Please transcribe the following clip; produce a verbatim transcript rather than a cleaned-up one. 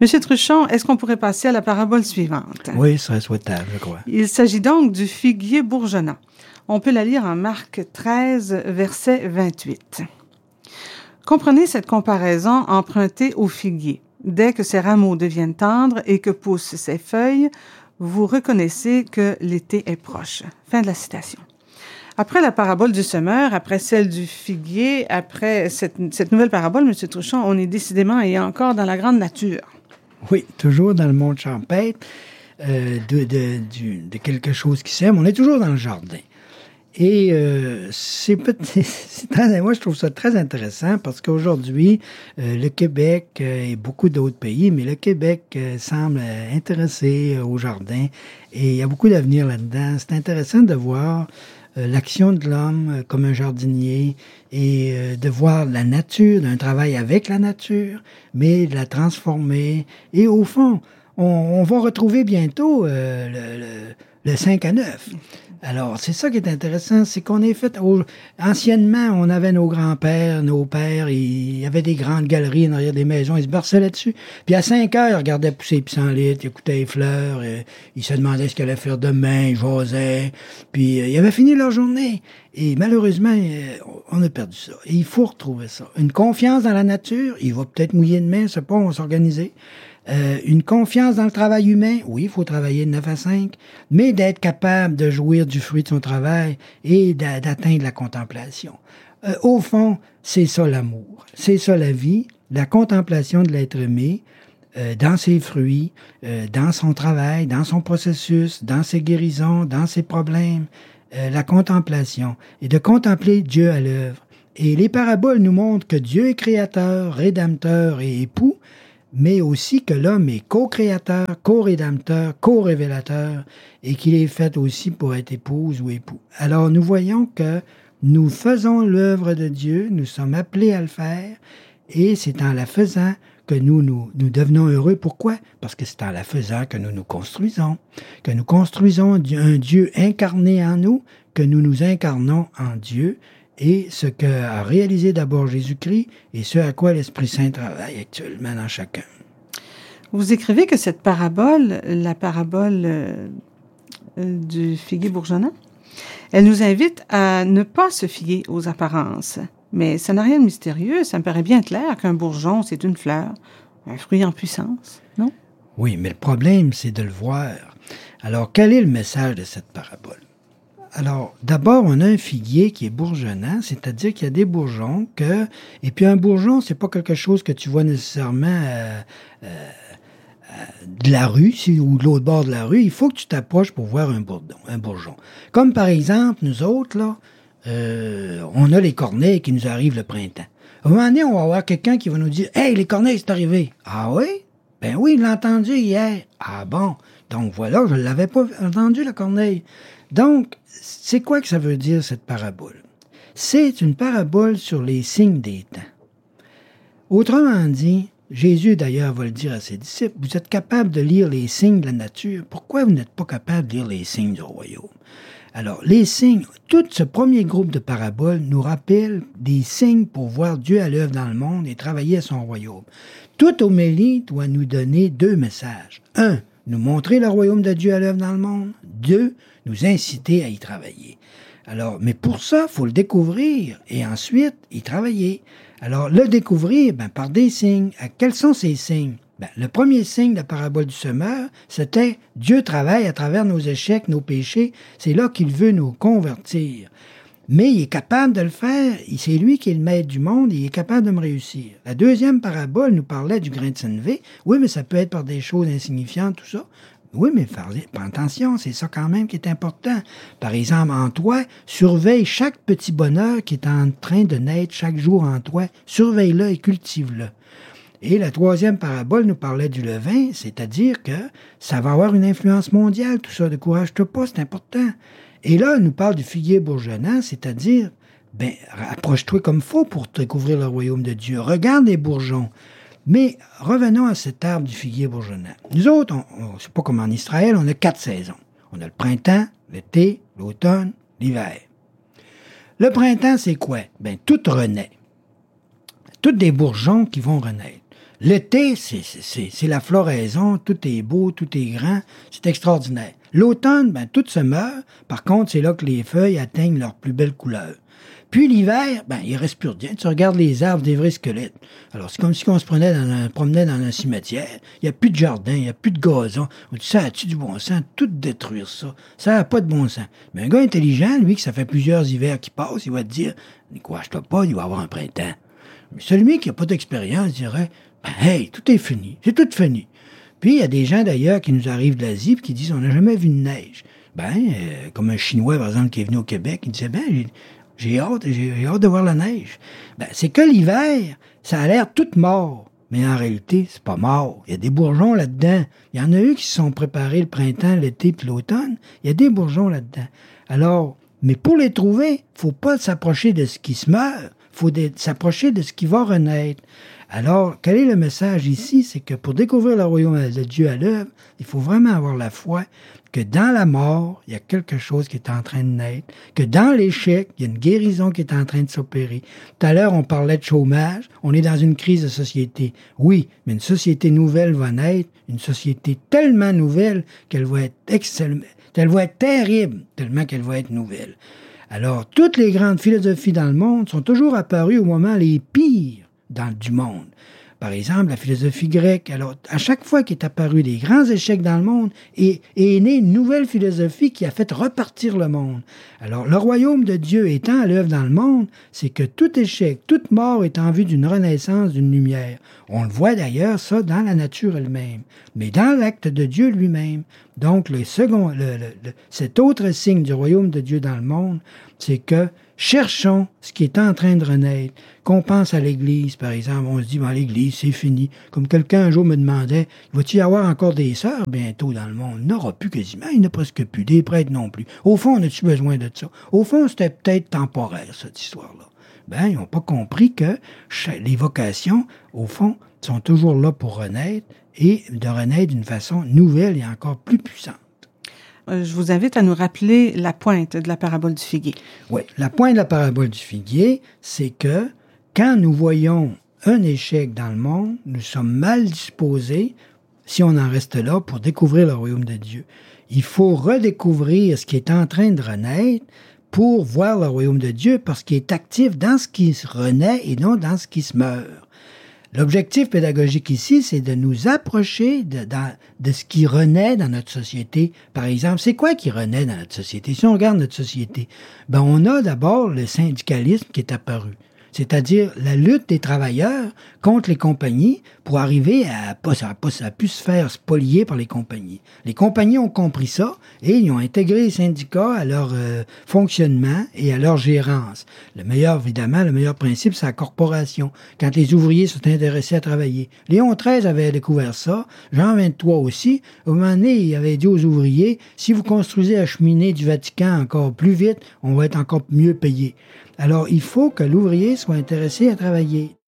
Monsieur Truchon, est-ce qu'on pourrait passer à la parabole suivante? Oui, ce serait souhaitable, je crois. Il s'agit donc du figuier bourgeonnant. On peut la lire en Marc treize, verset vingt-huit. Comprenez cette comparaison empruntée au figuier. Dès que ses rameaux deviennent tendres et que poussent ses feuilles, vous reconnaissez que l'été est proche. Fin de la citation. Après la parabole du semeur, après celle du figuier, après cette, cette nouvelle parabole, M. Truchon, on est décidément et encore dans la grande nature. Oui, toujours dans le monde champêtre, euh, de, de, du, de quelque chose qui sème. On est toujours dans le jardin. Et euh, c'est, c'est, c'est très, moi, je trouve ça très intéressant parce qu'aujourd'hui, euh, le Québec euh, et beaucoup d'autres pays, mais le Québec euh, semble intéressé euh, au jardin et il y a beaucoup d'avenir là-dedans. C'est intéressant de voir euh, l'action de l'homme euh, comme un jardinier et euh, de voir la nature, d'un travail avec la nature, mais de la transformer. Et au fond, on, on va retrouver bientôt euh, le, le, le cinq à neuf. Alors, c'est ça qui est intéressant, c'est qu'on est fait... Au, anciennement, on avait nos grands-pères, nos pères, il y avait des grandes galeries en arrière des maisons, ils se berçaient là-dessus. Puis à cinq heures, ils regardaient pousser les pissenlits, ils écoutaient les fleurs, et, ils se demandaient ce qu'ils allaient faire demain, ils jasaient, puis euh, ils avaient fini leur journée. Et malheureusement, euh, on a perdu ça. Et il faut retrouver ça. Une confiance dans la nature, il va peut-être mouiller demain, c'est pas, on va s'organiser. Euh, une confiance dans le travail humain, oui, il faut travailler de neuf à cinq, mais d'être capable de jouir du fruit de son travail et d'a- d'atteindre la contemplation. Euh, au fond, c'est ça l'amour, c'est ça la vie, la contemplation de l'être aimé, euh, dans ses fruits, euh, dans son travail, dans son processus, dans ses guérisons, dans ses problèmes, euh, la contemplation, et de contempler Dieu à l'œuvre. Et les paraboles nous montrent que Dieu est créateur, rédempteur et époux, mais aussi que l'homme est co-créateur, co-rédempteur, co-révélateur, et qu'il est fait aussi pour être épouse ou époux. Alors nous voyons que nous faisons l'œuvre de Dieu, nous sommes appelés à le faire, et c'est en la faisant que nous, nous, nous devenons heureux. Pourquoi? Parce que c'est en la faisant que nous nous construisons, que nous construisons un Dieu incarné en nous, que nous nous incarnons en Dieu, et ce qu'a réalisé d'abord Jésus-Christ et ce à quoi l'Esprit Saint travaille actuellement dans chacun. Vous écrivez que cette parabole, la parabole euh, du figuier bourgeonnant, elle nous invite à ne pas se fier aux apparences. Mais ça n'a rien de mystérieux, ça me paraît bien clair qu'un bourgeon, c'est une fleur, un fruit en puissance, non? Oui, mais le problème, c'est de le voir. Alors, quel est le message de cette parabole? Alors, d'abord, on a un figuier qui est bourgeonnant, c'est-à-dire qu'il y a des bourgeons que... Et puis un bourgeon, c'est pas quelque chose que tu vois nécessairement euh, euh, euh, de la rue, si, ou de l'autre bord de la rue. Il faut que tu t'approches pour voir un bourdon, un bourgeon. Comme par exemple, nous autres, là, euh, on a les corneilles qui nous arrivent le printemps. À un moment donné, on va avoir quelqu'un qui va nous dire « Hey, les corneilles, c'est arrivé! » Ah oui? Ben oui, il l'a entendu hier. Ah bon? Donc voilà, je ne l'avais pas entendu, la corneille. Donc, c'est quoi que ça veut dire, cette parabole? C'est une parabole sur les signes des temps. Autrement dit, Jésus d'ailleurs va le dire à ses disciples, vous êtes capables de lire les signes de la nature, pourquoi vous n'êtes pas capables de lire les signes du royaume? Alors, les signes, tout ce premier groupe de paraboles nous rappelle des signes pour voir Dieu à l'œuvre dans le monde et travailler à son royaume. Toute homélie doit nous donner deux messages. Un, nous montrer le royaume de Dieu à l'œuvre dans le monde. Deux, nous inciter à y travailler. Alors, mais pour ça, il faut le découvrir et ensuite y travailler. Alors, le découvrir, ben, par des signes. Quels sont ces signes? Ben, le premier signe de la parabole du semeur, c'était Dieu travaille à travers nos échecs, nos péchés. C'est là qu'il veut nous convertir. Mais il est capable de le faire. C'est lui qui est le maître du monde et il est capable de me réussir. La deuxième parabole nous parlait du grain de sénévé. Oui, mais ça peut être par des choses insignifiantes, tout ça. Oui, mais fais attention, c'est ça quand même qui est important. Par exemple, en toi, surveille chaque petit bonheur qui est en train de naître chaque jour en toi. Surveille-le et cultive-le. Et la troisième parabole nous parlait du levain, c'est-à-dire que ça va avoir une influence mondiale, tout ça. Décourage-toi pas, c'est important. Et là, elle nous parle du figuier bourgeonnant, c'est-à-dire, ben, approche-toi comme faut pour découvrir le royaume de Dieu. Regarde les bourgeons. Mais revenons à cet arbre du figuier bourgeonnant. Nous autres, on, on, c'est pas comme en Israël, on a quatre saisons. On a le printemps, l'été, l'automne, l'hiver. Le printemps, c'est quoi? Ben, tout renaît. Toutes des bourgeons qui vont renaître. L'été, c'est, c'est, c'est la floraison, tout est beau, tout est grand, c'est extraordinaire. L'automne, ben, tout se meurt. Par contre, c'est là que les feuilles atteignent leur plus belle couleur. Puis l'hiver, ben, il reste plus rien. Tu regardes les arbres, des vrais squelettes. Alors, c'est comme si on se prenait dans un, promenait dans un cimetière. Il n'y a plus de jardin, il n'y a plus de gazon. On dit, ça a-tu du bon sens? Tout détruire ça. Ça n'a pas de bon sens. Mais un gars intelligent, lui, que ça fait plusieurs hivers qu'il passe, il va te dire, quoi, je te pas, il va avoir un printemps. Mais celui qui n'a pas d'expérience dirait, ben, hey, tout est fini. C'est tout fini. Puis, il y a des gens, d'ailleurs, qui nous arrivent de l'Asie et qui disent, on n'a jamais vu de neige. Ben, euh, comme un Chinois, par exemple, qui est venu au Québec, il disait, ben, j'ai, j'ai hâte, j'ai, j'ai hâte de voir la neige. Ben, c'est que l'hiver, ça a l'air tout mort. Mais en réalité, c'est pas mort. Il y a des bourgeons là-dedans. Il y en a eu qui se sont préparés le printemps, l'été puis l'automne. Il y a des bourgeons là-dedans. Alors, mais pour les trouver, faut pas s'approcher de ce qui se meurt. Faut de, s'approcher de ce qui va renaître. Alors, quel est le message ici? C'est que pour découvrir le royaume de Dieu à l'œuvre, il faut vraiment avoir la foi que dans la mort, il y a quelque chose qui est en train de naître, que dans l'échec, il y a une guérison qui est en train de s'opérer. Tout à l'heure, on parlait de chômage. On est dans une crise de société. Oui, mais une société nouvelle va naître, une société tellement nouvelle qu'elle va être excellente, qu'elle va être terrible, tellement qu'elle va être nouvelle. Alors, toutes les grandes philosophies dans le monde sont toujours apparues au moment les pires dans du monde. Par exemple, la philosophie grecque. Alors, à chaque fois qu'il est apparu des grands échecs dans le monde, est, est née une nouvelle philosophie qui a fait repartir le monde. Alors, le royaume de Dieu étant à l'œuvre dans le monde, c'est que tout échec, toute mort est en vue d'une renaissance, d'une lumière. On le voit d'ailleurs, ça, dans la nature elle-même, mais dans l'acte de Dieu lui-même. Donc, le second, le, le, le, cet autre signe du royaume de Dieu dans le monde, c'est que cherchons ce qui est en train de renaître. Qu'on pense à l'Église, par exemple, on se dit, bon, l'Église, c'est fini. Comme quelqu'un un jour me demandait, va-t-il y avoir encore des sœurs bientôt dans le monde? Il n'y aura plus quasiment, il n'y en a presque plus, des prêtres non plus. Au fond, on a-tu besoin de ça? Au fond, c'était peut-être temporaire, cette histoire-là. Ben, ils n'ont pas compris que les vocations, au fond, sont toujours là pour renaître et de renaître d'une façon nouvelle et encore plus puissante. Je vous invite à nous rappeler la pointe de la parabole du figuier. Oui, la pointe de la parabole du figuier, c'est que quand nous voyons un échec dans le monde, nous sommes mal disposés, si on en reste là, pour découvrir le royaume de Dieu. Il faut redécouvrir ce qui est en train de renaître pour voir le royaume de Dieu, parce qu'il est actif dans ce qui se renaît et non dans ce qui se meurt. L'objectif pédagogique ici, c'est de nous approcher de, de, de ce qui renaît dans notre société. Par exemple, c'est quoi qui renaît dans notre société? Si on regarde notre société, ben on a d'abord le syndicalisme qui est apparu. C'est-à-dire la lutte des travailleurs contre les compagnies pour arriver à pas ça, pas ça a pu se faire spolier par les compagnies. Les compagnies ont compris ça et ils ont intégré les syndicats à leur euh, fonctionnement et à leur gérance. Le meilleur, évidemment, le meilleur principe, c'est la corporation, quand les ouvriers sont intéressés à travailler. Léon treize avait découvert ça, Jean vingt-trois aussi. Au moment donné, il avait dit aux ouvriers, si vous construisez la cheminée du Vatican encore plus vite, on va être encore mieux payé. Alors, il faut que l'ouvrier soit intéressé à travailler.